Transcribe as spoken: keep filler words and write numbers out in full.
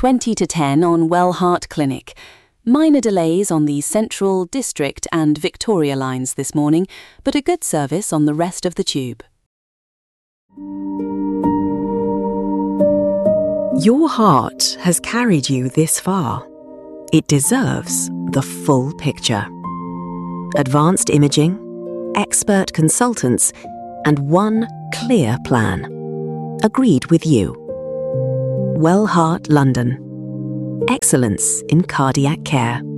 twenty to ten on Wellhart Clinic. Minor delays on the Central, District and Victoria lines this morning, but a good service on the rest of the tube. Your heart has carried you this far. It deserves the full picture. Advanced imaging, expert consultants, and one clear plan. Agreed with you. Wellhart London. Excellence in cardiac care.